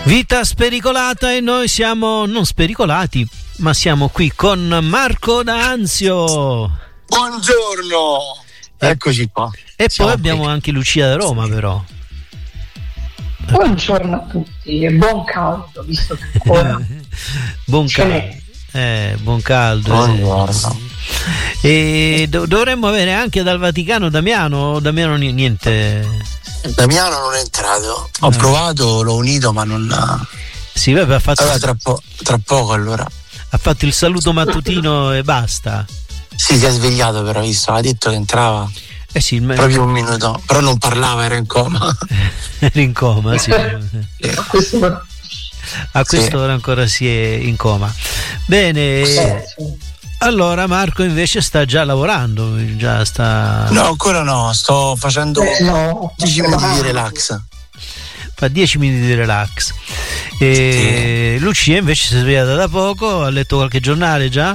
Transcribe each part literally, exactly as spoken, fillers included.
Vita spericolata e noi siamo non spericolati, ma siamo qui con Marco D'Anzio. Buongiorno, e, eccoci qua. E siamo poi abbiamo qui. anche Lucia da Roma, però. Buongiorno a tutti e buon caldo, visto che ancora buon caldo. n'è. Eh, buon caldo. Buongiorno. E do- dovremmo avere anche dal Vaticano Damiano, Damiano n- niente. Damiano non è entrato, ho No. provato, l'ho unito ma non ha... Sì, vabbè, ha fatto, Allora, tra, po- tra poco allora. ha fatto il saluto mattutino e basta. Sì, si è svegliato però, visto, ha detto che entrava Eh sì, il me- proprio un minuto, però non parlava, era in coma. era in coma, sì. A questo però, A questo Sì. ora ancora si è in coma. Bene, eh, sì. allora Marco invece sta già lavorando, già sta No, ancora no, sto facendo Eh, no, dieci minuti di relax. fa dieci minuti di relax. E Lucia invece si è svegliata da poco, ha letto qualche giornale già?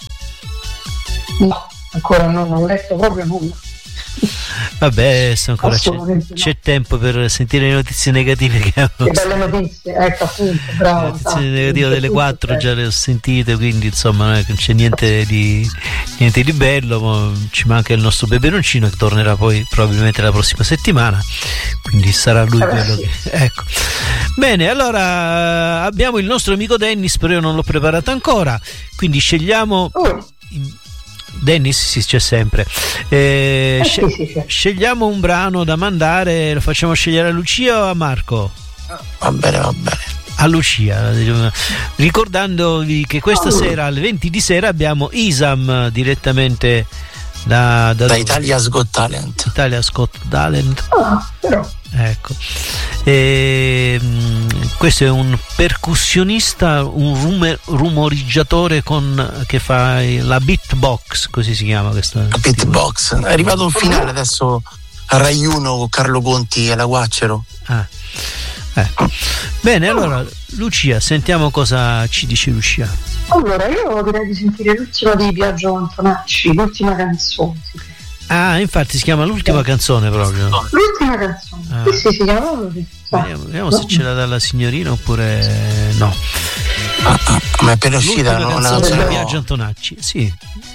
No, ancora no, non ho letto proprio nulla. Vabbè, adesso ancora c'è, Assolutamente no. c'è tempo per sentire le notizie negative che Che avevo. belle notizie, ecco appunto, Le bravo. notizie esatto, negative tutto, delle tutto, quattro eh. già le ho sentite, quindi insomma non, è che non c'è niente di, niente di bello, ma ci manca il nostro peperoncino che tornerà poi probabilmente la prossima settimana, quindi sarà lui Eh beh, quello sì. che... Ecco. Bene, allora abbiamo il nostro amico Dennis, però io non l'ho preparato ancora, quindi scegliamo... Oh, Dennis, sì, c'è sempre. Eh, eh, sce- sì, sì, sì. Scegliamo un brano da mandare, lo facciamo scegliere a Lucia o a Marco? Va bene, va bene. A Lucia, ricordandovi che questa Oh. sera alle venti di sera abbiamo Isam direttamente da, da Da dove? Italia's Got Talent. Italia Scott Talent. Ah, però, Ecco. E, mh, questo è un percussionista, un rume- rumoriggiatore con, che fa la beatbox, così si chiama questo. A Beatbox. È arrivato un finale adesso a Rai uno con Carlo Conti e la Guaccero. Ah. Ecco. Bene, allora Lucia, sentiamo cosa ci dice Lucia. allora io direi di sentire l'ultima di Biagio Antonacci, l'ultima canzone. Sì. Ah, infatti si chiama l'ultima canzone proprio. L'ultima canzone, Ah. sì, sì, si chiama così. Vediamo, vediamo se ce l'ha dalla signorina oppure no. Ah, ah, ma è appena uscita L'ultima una canzone di canzone Biagio nuova. Antonacci, sì.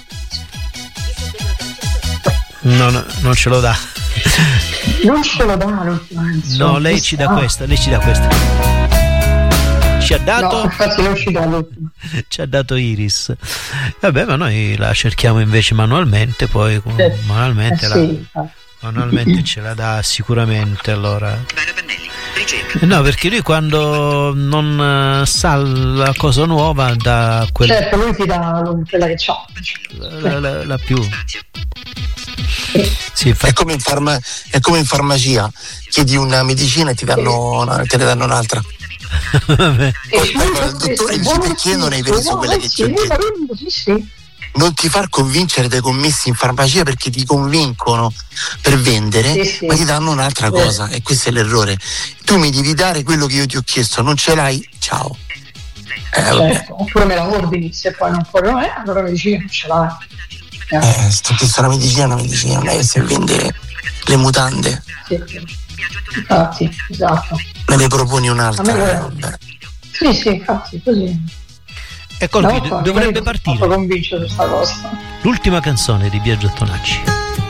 No, no, non ce lo dà. Non ce lo dà l'ultima canzone. No, lei ci dà questa, lei ci dà questa. Ci ha No, dato, infatti non ci dà l'ultima. ci ha dato Iris. Vabbè, ma noi la cerchiamo invece manualmente, poi con- Eh, manualmente, Eh la, sì, infatti. manualmente ce la dà sicuramente. Allora, no, perché lui quando non eh, sa la cosa nuova dà quella, Certo, lui ti dà quella che c'ha. la, la- la più. Sì, È infatti, come, in farma- è come in farmacia, chiedi una medicina e ti danno una- te ne danno un'altra. vabbè. Poi vai dal dottore e dici perché non hai preso quella che ti ho detto. Sì, sì. Non ti far convincere dai commessi in farmacia perché ti convincono per vendere, Sì, sì. ma ti danno un'altra cosa e questo è l'errore. Tu mi devi dare quello che io ti ho chiesto, non ce l'hai? Ciao. Eh, vabbè. Certo. Oppure me la ordini se poi non puoi, eh, allora mi dici che non ce l'hai. Eh, sto chiesto una medicina, una medicina, non è che se vende le mutande, Sì, sì. Infatti, esatto. me ne proponi un'altra. A me- eh, vabbè. Sì, sì, infatti, così. Ecco, No, qui dovrebbe Posso partire convincere questa cosa. l'ultima canzone di Biagio Antonacci.